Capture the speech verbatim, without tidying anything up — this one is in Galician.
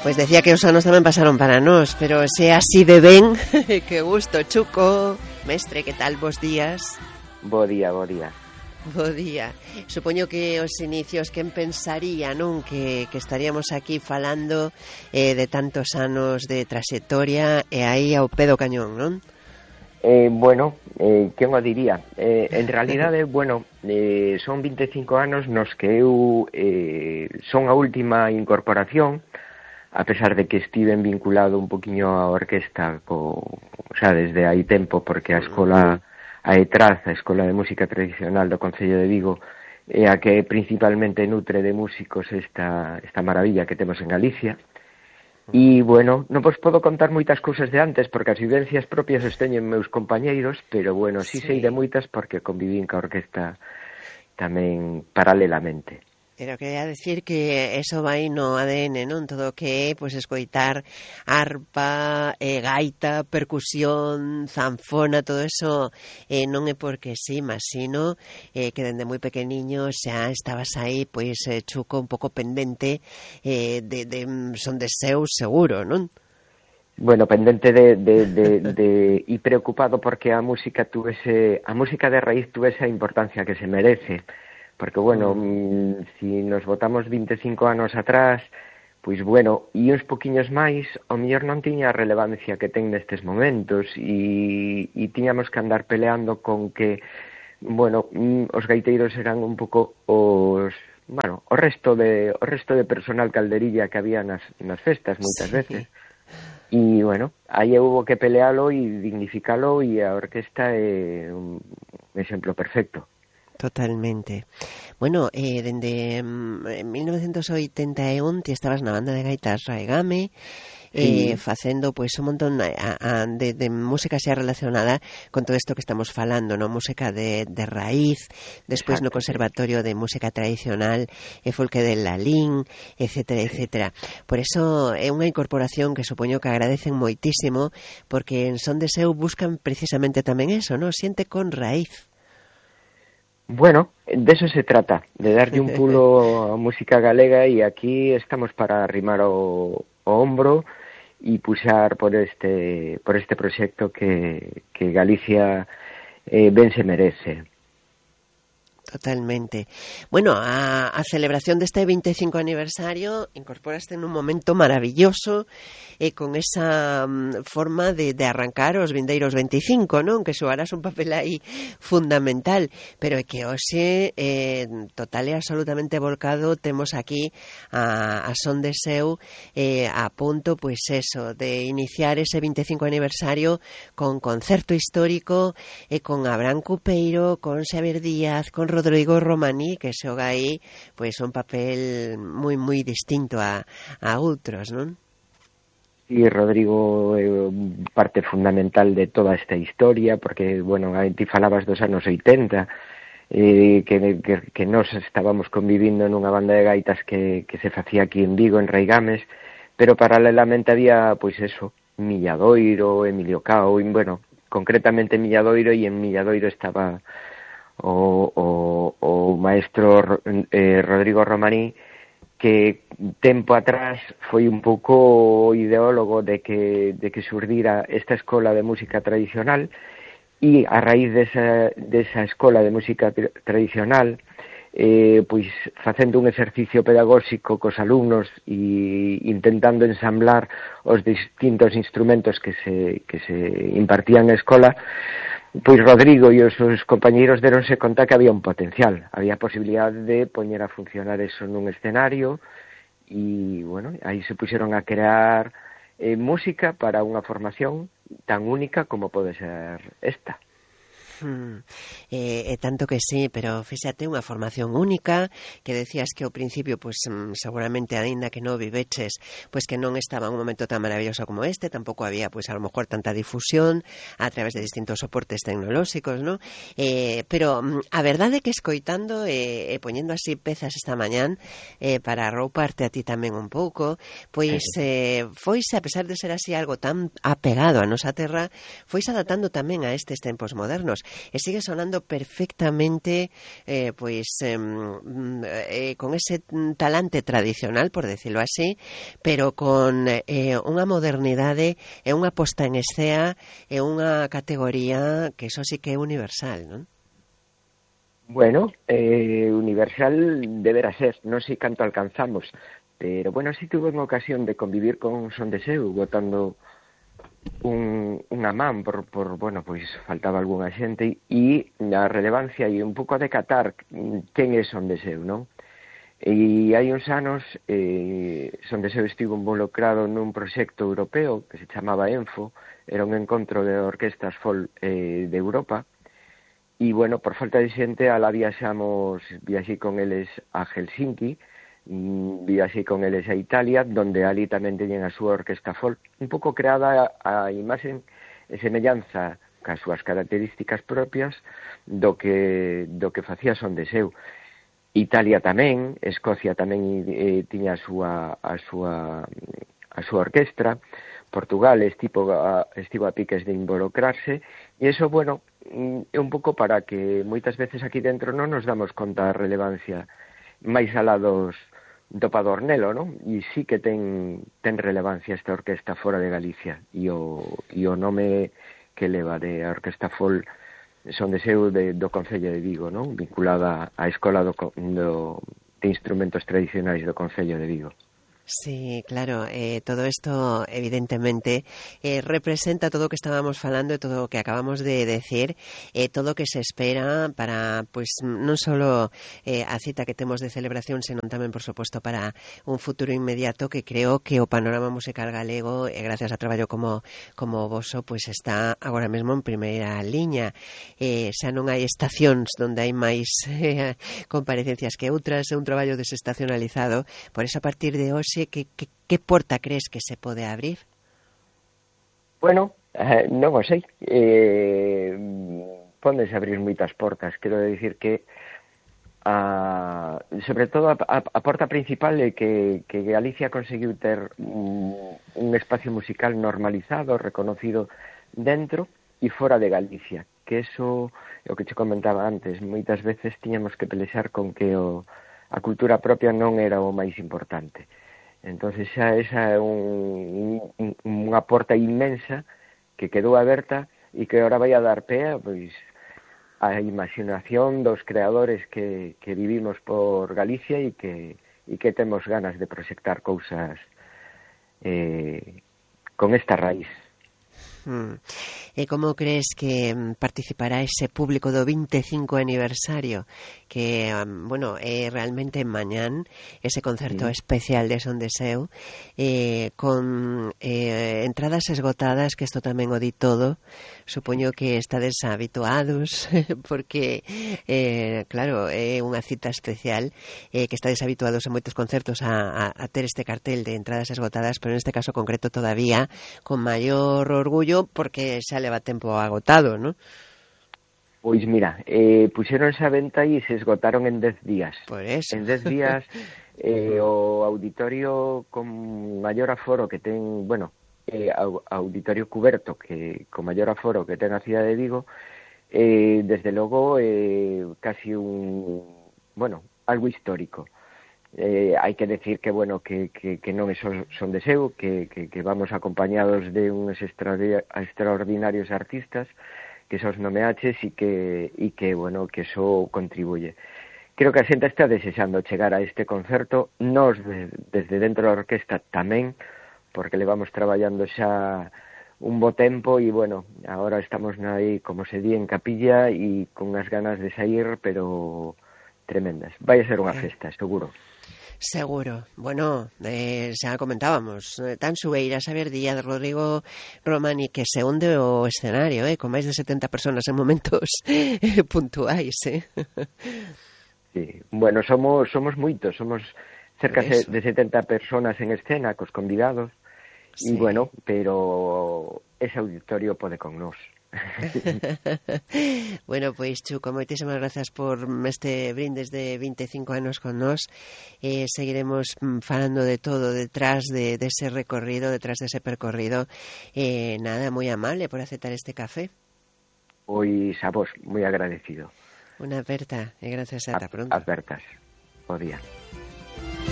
Pois decía que os anos tamén pasaron para nós, pero se así de ben, que gusto, Chuco. Mestre, que tal, bos días? Bo día, bo día. Bo día. Supoño que os inicios, quen pensaría, non? Que, que estaríamos aquí falando eh, de tantos anos de trayectoria e aí ao pé do cañón, non? Eh, bueno, eh, quen o diría? Eh, en realidade, bueno, eh, son vinte e cinco anos nos que eu eh, son a última incorporación, a pesar de que estiven vinculado un poquinho á orquesta, co, o sea, desde hai tempo, porque a escola, a ETRAZ, a Escola de Música Tradicional do Concello de Vigo, é a que principalmente nutre de músicos esta, esta maravilla que temos en Galicia. E, bueno, non vos podo contar moitas cousas de antes, porque as vivencias propias os teñen meus compañeiros, pero, bueno, sí, sí sei de moitas porque convivín ca orquesta tamén paralelamente. Pero quería decir que eso vai no A D N, non? Todo o que é, pois, escoitar arpa, eh, gaita, percusión, zanfona, todo eso eh, non é porque sí, mas sino eh, que dende moi pequeniño xa estabas aí, pois, eh, Chuco, un pouco pendente eh, de, de son de seu seguro, non? Bueno, pendente de, de, de, de e preocupado porque a música tuvese, a música de raíz tuvese a importancia que se merece. Porque, bueno, mm, si nos botamos vinte e cinco anos atrás, pois, bueno, e uns poquiños máis, o mellor non tiña a relevancia que ten nestes momentos e, e tiñamos que andar peleando con que, bueno, mm, os gaiteiros eran un pouco os, bueno, o resto de o resto de personal calderilla que había nas, nas festas moitas sí. veces. E, bueno, aí houve que pelealo e dignificalo e a orquesta é un exemplo perfecto. Totalmente. Bueno, eh, dende mm, mil novecentos oitenta e un ti estabas na banda de gaitas Raigame, eh, sí. facendo pois un montón a, a, de, de música xa relacionada con todo isto que estamos falando, no? Música de, de raíz, despois Exacto. No Conservatorio de Música Tradicional e Folque de Lalín, etcétera, etcétera. Por eso é unha incorporación que supoño que agradecen moitísimo, porque en Son de Seu buscan precisamente tamén eso, no? Xente con raíz. Bueno, de eso se trata, de darlle un pulo a música galega e aquí estamos para arrimar o, o hombro e puxar por este por este proxecto que, que Galicia eh, ben se merece. Totalmente. Bueno, a, a celebración deste vinte e cinco aniversario incorporaste nun momento maravilloso e eh, con esa um, forma de, de arrancar os vindeiros vinte e cinco, non? Que xogarás un papel aí fundamental, pero é que hoxe eh, total e absolutamente volcado temos aquí a, a Son de Seu eh, a punto, pois eso, de iniciar ese vinte e cinco aniversario con concerto histórico e eh, con Abraham Cupeiro, con Xavier Díaz, con Rodrigo Romaní, que xoga aí pois un papel moi moi distinto a, a outros, non? Sí, Rodrigo é parte fundamental de toda esta historia, porque, bueno, ti falabas dos anos oitenta, eh, que, que, que nos estábamos convivindo nunha banda de gaitas que, que se facía aquí en Vigo, en Raigames, pero paralelamente había, pois eso, Milladoiro, Emilio Cao, e, bueno, concretamente Milladoiro, e en Milladoiro estaba o, o, o maestro eh, Rodrigo Romaní, que tempo atrás foi un pouco o ideólogo de que, de que xurdira esta escola de música tradicional, e a raíz desa, desa escola de música tradicional, eh, pois facendo un exercicio pedagóxico cos alumnos e intentando ensamblar os distintos instrumentos que se, que se impartían na escola, pois Rodrigo e os seus compañeiros deronse conta que había un potencial, había posibilidade de poñer a funcionar eso nun escenario e, bueno, aí se puxeron a crear eh, música para unha formación tan única como pode ser esta. Hmm. Eh, eh, tanto que sí, pero fíxate, unha formación única que decías que ao principio, pues, seguramente aínda que non viveches, pues que non estaba un momento tan maravilloso como este, tampouco había, pues a lo mejor tanta difusión a través de distintos soportes tecnolóxicos, ¿no? Eh, pero a verdade é que escoitando e eh, eh, poñendo así pezas esta mañán eh, para rouparte a ti tamén un pouco, pois eh, foise, a pesar de ser así algo tan apegado a nosa terra, foise adaptando tamén a estes tempos modernos. e sigue sonando perfectamente eh, pois eh, eh, con ese talante tradicional, por decirlo así, pero con eh, unha modernidade e unha posta en escena e unha categoría que eso sí que é universal, non? Bueno, eh, universal deberá ser, non sei canto alcanzamos, pero bueno, si tuve unha ocasión de convivir con Son de Seu, botando un, unha man por, por, bueno, pois faltaba algunha xente, e a relevancia e un pouco de catar quen é Son de Seu, non? E hai uns anos eh, Son de Seu estivo involucrado nun proxecto europeo que se chamaba ENFO, era un encontro de orquestas folk eh, de Europa. E, bueno, por falta de xente, alá viaxamos, viaxei con eles a Helsinki, viaxei con eles a Italia, donde ali tamén teñen a súa orquesta folk, un pouco creada a imaxen e semellanza cas súas características propias do que, do que facía Son de Seu. Italia tamén, Escocia tamén eh, tiña a súa, a súa, a súa orquestra, Portugal estivo a, estivo a piques de involucrarse, e iso, bueno, é un pouco para que moitas veces aquí dentro non nos damos conta da relevancia máis alá dos do Padornelo, non? E sí que ten ten relevancia esta orquesta fora de Galicia, e o, e o nome que leva de a Orquesta Folk Son de Seu de, do Concello de Vigo, non? Vinculada á Escola do, do, de Instrumentos Tradicionais do Concello de Vigo. Sí, claro, eh, todo esto evidentemente eh, representa todo o que estábamos falando e todo o que acabamos de decir, eh, todo o que se espera para, pues, non solo eh, a cita que temos de celebración, senón tamén, por suposto, para un futuro inmediato que creo que o panorama musical galego, e eh, gracias a traballo como como voso, pues está agora mesmo en primeira liña. Eh, xa non hai estacións onde hai máis eh, comparecencias que outras, é un traballo desestacionalizado, por eso a partir de hoxe Que, que, que porta crees que se pode abrir? Bueno, eh, non o sei. Eh, póndense abrir moitas portas. Quero dicir que a, sobre todo a, a, a porta principal é que, que Galicia conseguiu ter un, un espacio musical normalizado, reconocido dentro e fora de Galicia. Que eso é o que che comentaba antes. Moitas veces tiñamos que pelexar con que o, a cultura propia non era o máis importante. Entonces xa esa é un, un, unha porta inmensa que quedou aberta e que ahora vai a dar pé pois, a imaginación dos creadores que, que vivimos por Galicia e que, e que temos ganas de proxectar cousas eh, con esta raíz. Hmm. E como crees que participará ese público do vinte e cinco aniversario que, um, bueno, é realmente mañán ese concerto sí. especial de Son de Seu eh, con eh, entradas esgotadas, que isto tamén o di todo, supoño que estades habituados porque eh, claro, é unha cita especial eh, que estades habituados a moitos concertos a, a, a ter este cartel de entradas esgotadas, pero neste caso concreto todavía con maior orgullo porque xa leva tempo agotado, ¿no? Pois mira, eh, puxeronse a venta e se esgotaron en dez días. Por eso. En dez días eh, o auditorio con maior aforo que ten, bueno, eh, auditorio cuberto que con maior aforo que ten a cidade de Vigo, eh, desde logo eh, casi un, bueno, algo histórico. Eh, hai que decir que, bueno, que, que, que non é Son de Seu, que, que, que vamos acompañados de uns extraordinarios artistas que sos nomeaches e que, e que, bueno, que eso contribuye. Creo que a xente está desexando chegar a este concerto, nos de, desde dentro da orquesta tamén, porque levamos traballando xa un bo tempo e, bueno, agora estamos aí, como se di, en capilla e con as ganas de sair, pero tremendas. Vai a ser unha festa, seguro. Seguro. Bueno, eh, xa comentábamos, eh, tan Subeira, Xavier Díaz, Rodrigo Romani, que se hunde o escenario, eh, con máis de setenta personas en momentos eh, puntuais, eh. Sí, bueno, somos somos moitos, somos cerca de setenta personas en escena, cos convidados, e sí. Bueno, pero ese auditorio pode con nós. Bueno, pois Chuco, moitísimas gracias por este brindes de vinte e cinco anos con nós. Eh, seguiremos falando de todo detrás de, de ese recorrido, detrás de ese percorrido. Eh, nada, moi amable por aceptar este café. Pois a vos, moi agradecido. Unha aperta e gracias ata pronto. Apertas, bo día.